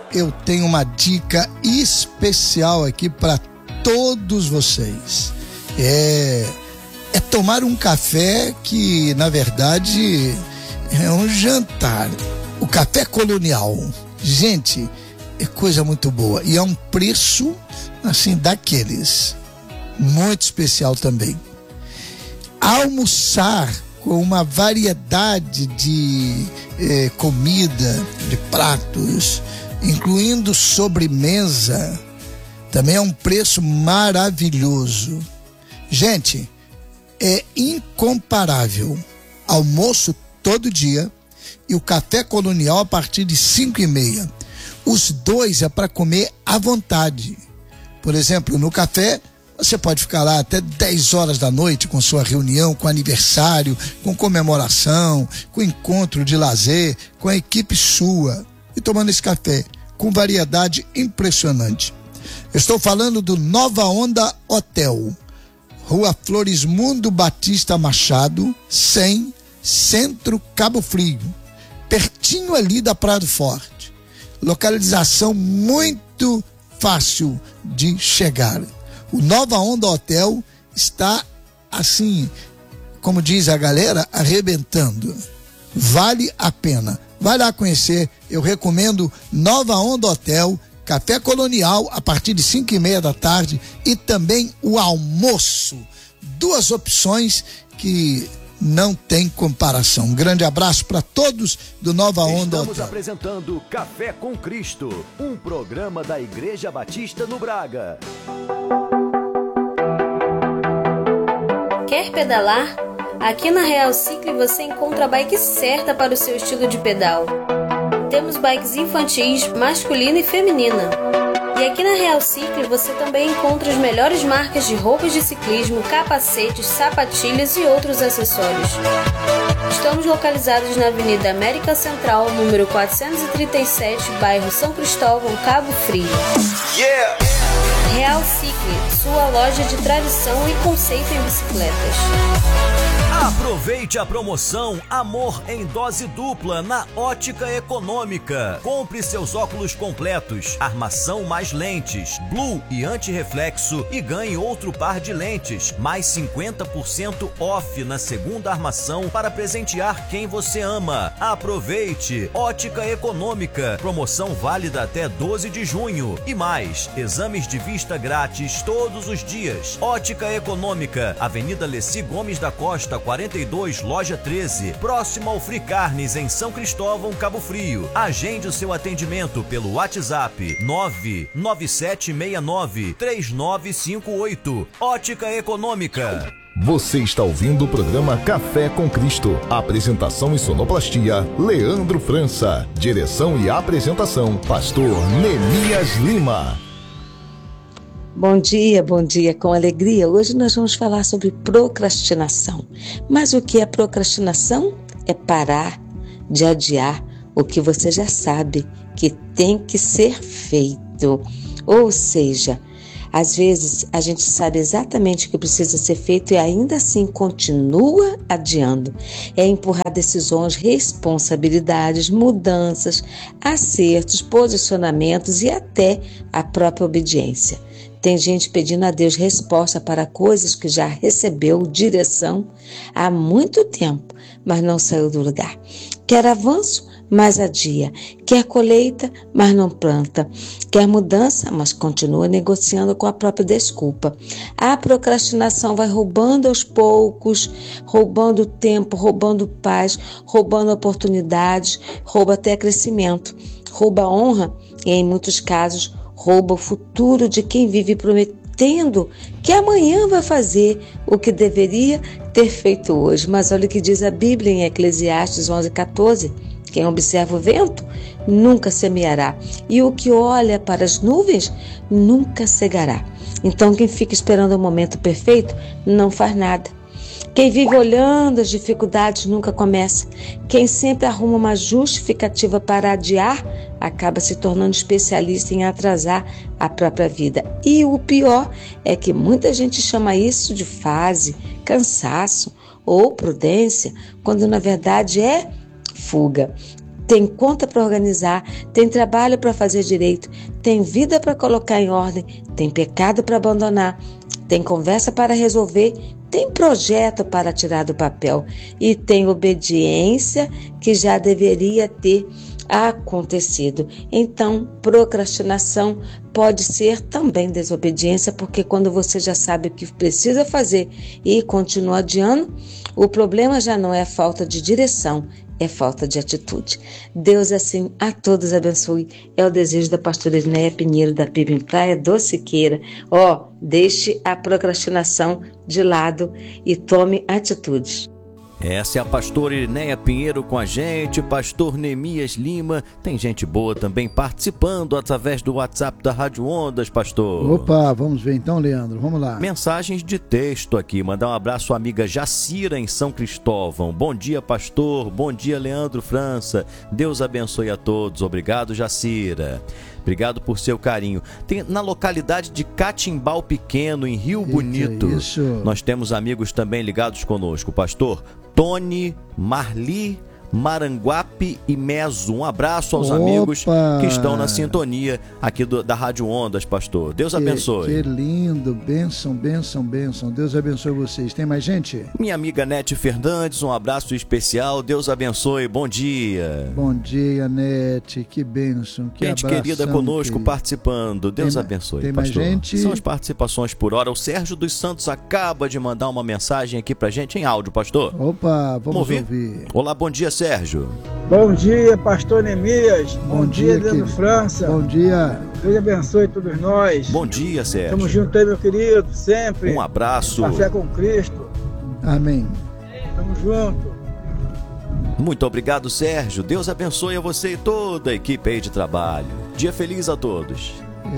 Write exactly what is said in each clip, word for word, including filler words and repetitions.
eu tenho uma dica especial aqui para todos vocês. É, é tomar um café que, na verdade, é um jantar. O café colonial. Gente, é coisa muito boa. E é um preço, assim, daqueles. Muito especial também. Almoçar com uma variedade de eh, comida, de pratos, incluindo sobremesa, também é um preço maravilhoso. Gente, é incomparável. Almoço todo dia e o café colonial a partir de cinco e meia. Os dois é para comer à vontade. Por exemplo, no café, você pode ficar lá até dez horas da noite com sua reunião, com aniversário, com comemoração, com encontro de lazer, com a equipe sua e tomando esse café com variedade impressionante. Eu estou falando do Nova Onda Hotel, Rua Floresmundo Batista Machado, cem, Centro Cabo Frio, pertinho ali da Praia do Forte. Localização muito fácil de chegar. O Nova Onda Hotel está, assim, como diz a galera, arrebentando. Vale a pena. Vai lá conhecer. Eu recomendo Nova Onda Hotel, café colonial a partir de cinco e meia da tarde e também o almoço. Duas opções que não tem comparação. Um grande abraço para todos do Nova Onda Hotel. Estamos apresentando Café com Cristo, um programa da Igreja Batista no Braga. Quer pedalar? Aqui na Real Cycle você encontra a bike certa para o seu estilo de pedal. Temos bikes infantis, masculina e feminina. E aqui na Real Cycle você também encontra as melhores marcas de roupas de ciclismo, capacetes, sapatilhas e outros acessórios. Estamos localizados na Avenida América Central, número quatrocentos e trinta e sete, bairro São Cristóvão, Cabo Frio. Yeah! Real Cycle, sua loja de tradição e conceito em bicicletas. Aproveite a promoção Amor em Dose Dupla na Ótica Econômica. Compre seus óculos completos, armação mais lentes, blue e antirreflexo e ganhe outro par de lentes, mais cinquenta por cento off na segunda armação para presentear quem você ama. Aproveite! Ótica Econômica, promoção válida até doze de junho. E mais, exames de vista grátis todos os dias. Ótica Econômica, Avenida Leci Gomes da Costa, quarenta e dois, loja treze, próximo ao Free Carnes, em São Cristóvão, Cabo Frio. Agende o seu atendimento pelo WhatsApp nove nove sete seis nove três nove cinco oito. Ótica Econômica. Você está ouvindo o programa Café com Cristo. Apresentação e sonoplastia, Leandro França. Direção e apresentação, pastor Neemias Lima. Bom dia, bom dia, com alegria. Hoje nós vamos falar sobre procrastinação. Mas o que é procrastinação? É parar de adiar o que você já sabe que tem que ser feito. Ou seja, às vezes a gente sabe exatamente o que precisa ser feito e ainda assim continua adiando. É empurrar decisões, responsabilidades, mudanças, acertos, posicionamentos e até a própria obediência. Tem gente pedindo a Deus resposta para coisas que já recebeu direção há muito tempo, mas não saiu do lugar. Quer avanço, mas adia. Quer colheita, mas não planta. Quer mudança, mas continua negociando com a própria desculpa. A procrastinação vai roubando aos poucos, roubando tempo, roubando paz, roubando oportunidades, rouba até crescimento, rouba honra e, em muitos casos, rouba o futuro de quem vive prometendo que amanhã vai fazer o que deveria ter feito hoje. Mas olha o que diz a Bíblia em Eclesiastes onze, quatorze. Quem observa o vento nunca semeará, e o que olha para as nuvens nunca cegará. Então quem fica esperando o momento perfeito não faz nada. Quem vive olhando as dificuldades nunca começa. Quem sempre arruma uma justificativa para adiar acaba se tornando especialista em atrasar a própria vida. E o pior é que muita gente chama isso de fase, cansaço ou prudência, quando na verdade é fuga. tem conta para organizar, tem trabalho para fazer direito, tem vida para colocar em ordem, tem pecado para abandonar, tem conversa para resolver, tem projeto para tirar do papel e tem obediência que já deveria ter acontecido. Então, procrastinação pode ser também desobediência, porque quando você já sabe o que precisa fazer e continua adiando, o problema já não é falta de direção, é falta de atitude. Deus assim a todos abençoe. É o desejo da pastora Edneia Pinheiro, da P I B em Praia do Siqueira. Ó, oh, deixe a procrastinação de lado e tome atitudes. Essa é a pastora Edneia Pinheiro com a gente, pastor Neemias Lima. Tem gente boa também participando através do WhatsApp da Rádio Ondas, pastor. Opa, vamos ver então, Leandro, vamos lá. Mensagens de texto aqui, mandar um abraço à amiga Jacira em São Cristóvão. Bom dia, pastor, bom dia, Leandro França. Deus abençoe a todos. Obrigado, Jacira. Obrigado por seu carinho. Tem, na localidade de Catimbau Pequeno, em Rio Eita, Bonito, isso. Nós temos amigos também ligados conosco. Pastor Tony, Marli, Maranguape e Meso. Um abraço aos Opa. amigos que estão na sintonia aqui do, da Rádio Ondas, pastor. Deus que, abençoe. Que lindo, bênção, bênção, bênção. Deus abençoe vocês. Tem mais gente? Minha amiga Nete Fernandes, um abraço especial. Deus abençoe, bom dia. Bom dia, Nete, que bênção, que gente abração, querida conosco querido. Participando. Deus tem, abençoe, tem pastor. Mais gente? São as participações por hora. O Sérgio dos Santos acaba de mandar uma mensagem aqui pra gente em áudio, pastor. Opa, vamos, vamos ouvir. ouvir. Olá, bom dia, Sérgio. Bom dia, pastor Neemias. Bom, Bom dia, dia Leandro França. Bom dia. Deus abençoe todos nós. Bom dia, Sérgio. Tamo junto aí, meu querido, sempre. Um abraço. Café com Cristo. Amém. Tamo junto. Muito obrigado, Sérgio. Deus abençoe a você e toda a equipe aí de trabalho. Dia feliz a todos.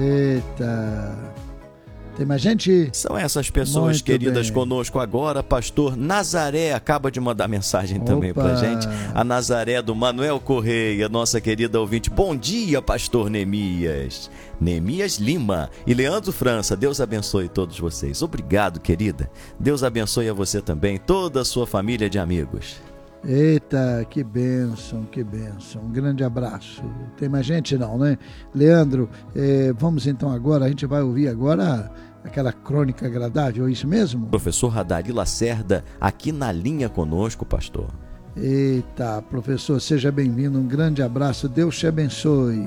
Eita... Tem mais gente? São essas pessoas Muito queridas bem. conosco agora. Pastor Nazaré acaba de mandar mensagem Opa. também pra gente. A Nazaré do Manuel Correia, nossa querida ouvinte. Bom dia, pastor Neemias. Neemias Lima e Leandro França. Deus abençoe todos vocês. Obrigado, querida. Deus abençoe a você também, toda a sua família de amigos. Eita, que bênção, que bênção. Um grande abraço. Tem mais gente não, né? Leandro, eh, vamos então agora, a gente vai ouvir agora aquela crônica agradável, é isso mesmo? Professor Radari Lacerda, aqui na linha conosco, pastor. Eita, professor, seja bem-vindo, um grande abraço, Deus te abençoe.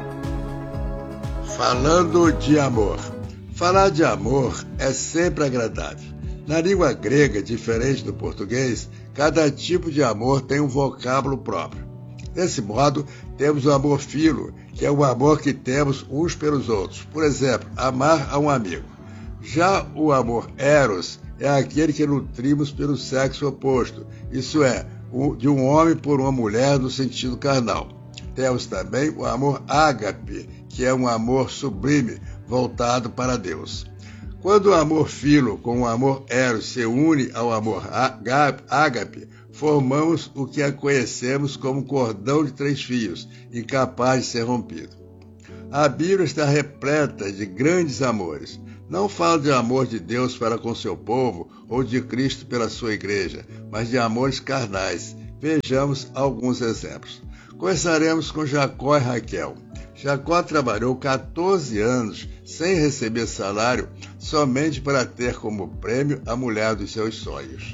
Falando de amor. Falar de amor é sempre agradável. Na língua grega, diferente do português, cada tipo de amor tem um vocábulo próprio. Desse modo, temos o amor filo, que é o amor que temos uns pelos outros. Por exemplo, amar a um amigo. Já o amor eros é aquele que nutrimos pelo sexo oposto, isso é, de um homem por uma mulher no sentido carnal. Temos também o amor ágape, que é um amor sublime, voltado para Deus. Quando o amor filo com o amor eros se une ao amor ágape, formamos o que conhecemos como cordão de três fios, incapaz de ser rompido. A Bíblia está repleta de grandes amores. Não fala de amor de Deus para com seu povo ou de Cristo pela sua igreja, mas de amores carnais. Vejamos alguns exemplos. Começaremos com Jacó e Raquel. Jacó trabalhou quatorze anos sem receber salário, somente para ter como prêmio a mulher dos seus sonhos.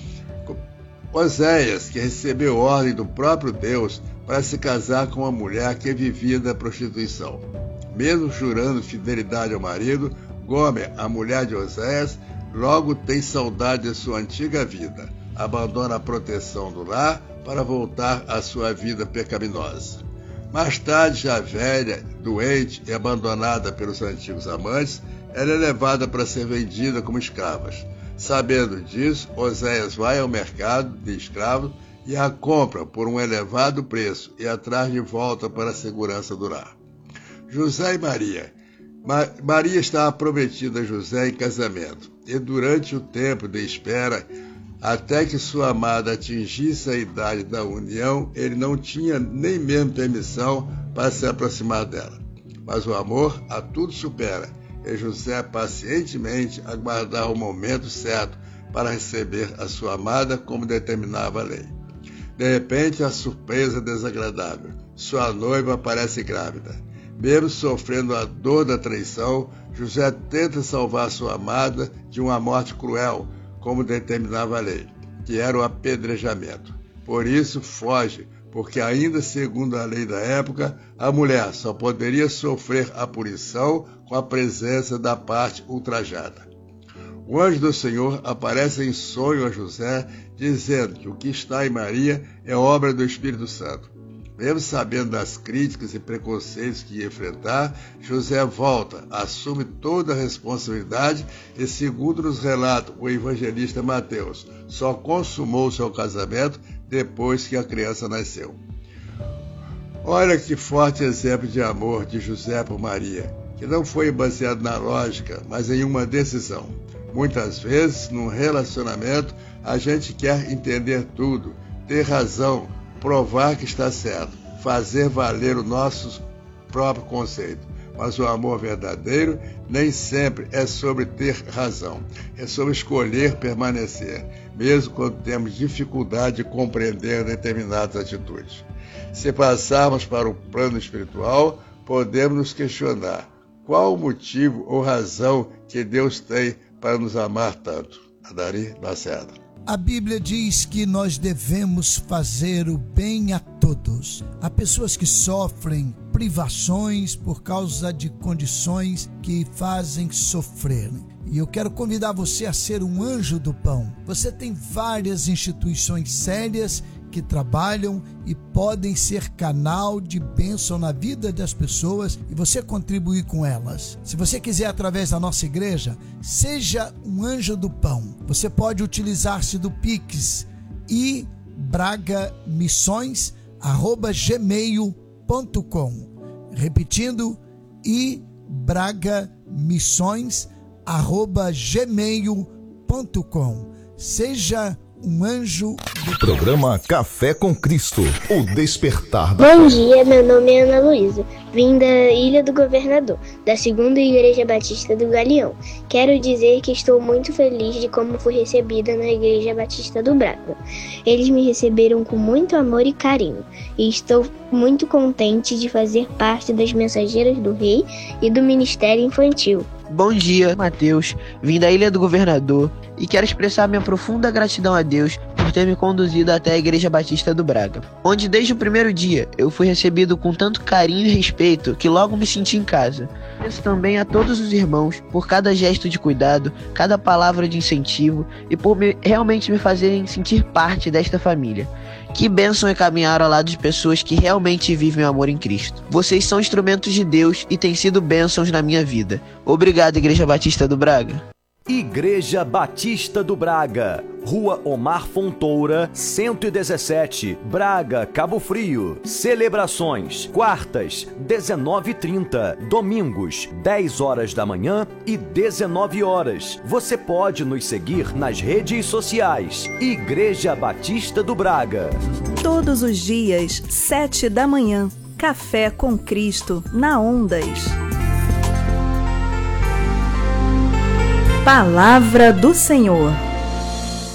Oséias, que recebeu ordem do próprio Deus para se casar com uma mulher que vivia da prostituição. Mesmo jurando fidelidade ao marido, Gomer, a mulher de Oséias, logo tem saudade de sua antiga vida, abandona a proteção do lar para voltar à sua vida pecaminosa. Mais tarde, já velha, doente e abandonada pelos antigos amantes, ela é levada para ser vendida como escravas. Sabendo disso, Oséias vai ao mercado de escravos e a compra por um elevado preço e a traz de volta para a segurança do lar. José e Maria. Ma- Maria estava prometida a José em casamento e durante o tempo de espera, até que sua amada atingisse a idade da união, ele não tinha nem mesmo permissão para se aproximar dela. Mas o amor a tudo supera, e José pacientemente aguardava o momento certo para receber a sua amada como determinava a lei. De repente, a surpresa desagradável. Sua noiva aparece grávida. Mesmo sofrendo a dor da traição, José tenta salvar sua amada de uma morte cruel, como determinava a lei, que era o apedrejamento. Por isso, foge, porque ainda segundo a lei da época, a mulher só poderia sofrer a punição com a presença da parte ultrajada. O anjo do Senhor aparece em sonho a José, dizendo que o que está em Maria é obra do Espírito Santo. Mesmo sabendo das críticas e preconceitos que ia enfrentar, José volta, assume toda a responsabilidade e, segundo nos relata o evangelista Mateus, só consumou seu casamento depois que a criança nasceu. Olha que forte exemplo de amor de José por Maria, que não foi baseado na lógica, mas em uma decisão. Muitas vezes, num relacionamento, a gente quer entender tudo, ter razão, provar que está certo, fazer valer o nosso próprio conceito. Mas o amor verdadeiro nem sempre é sobre ter razão, é sobre escolher permanecer, mesmo quando temos dificuldade de compreender determinadas atitudes. Se passarmos para o plano espiritual, podemos nos questionar qual o motivo ou razão que Deus tem para nos amar tanto. Adari Lacerda. A Bíblia diz que nós devemos fazer o bem a todos. Há pessoas que sofrem privações por causa de condições que fazem sofrer. E eu quero convidar você a ser um anjo do pão. Você tem várias instituições sérias que trabalham e podem ser canal de bênção na vida das pessoas e você contribuir com elas. Se você quiser, através da nossa igreja, seja um anjo do pão. Você pode utilizar-se do Pix e braga missões arroba gmail ponto com. Repetindo, e braga missões arroba gmail ponto com. Seja um anjo do programa Café com Cristo, o despertar da... Bom dia, meu nome é Ana Luísa, vim da Ilha do Governador, da segunda Igreja Batista do Galeão. Quero dizer que estou muito feliz de como fui recebida na Igreja Batista do Braga. Eles me receberam com muito amor e carinho, e estou muito contente de fazer parte das Mensageiras do Rei e do Ministério Infantil. Bom dia, Mateus, vim da Ilha do Governador e quero expressar minha profunda gratidão a Deus por ter me conduzido até a Igreja Batista do Braga, onde desde o primeiro dia eu fui recebido com tanto carinho e respeito que logo me senti em casa. Agradeço também a todos os irmãos por cada gesto de cuidado, cada palavra de incentivo e por me, realmente me fazerem sentir parte desta família. Que bênção é caminhar ao lado de pessoas que realmente vivem o amor em Cristo. Vocês são instrumentos de Deus e têm sido bênçãos na minha vida. Obrigado, Igreja Batista do Braga. Igreja Batista do Braga, Rua Omar Fontoura, cento e dezessete, Braga, Cabo Frio. Celebrações: quartas, dezenove e trinta, domingos, dez horas da manhã e dezenove horas. Você pode nos seguir nas redes sociais. Igreja Batista do Braga. Todos os dias, sete da manhã, Café com Cristo, na Ondas. Palavra do Senhor.